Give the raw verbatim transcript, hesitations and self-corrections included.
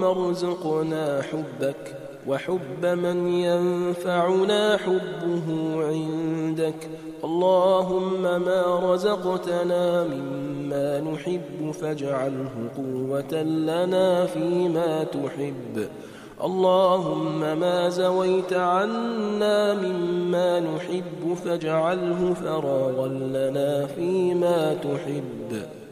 ارزقنا حبك وحب من ينفعنا حبه عندك. اللهم ما رزقتنا مما نحب فاجعله قوة لنا فيما تحب. اللهم ما زويت عنا مما نحب فاجعله فراغا لنا فيما تحب.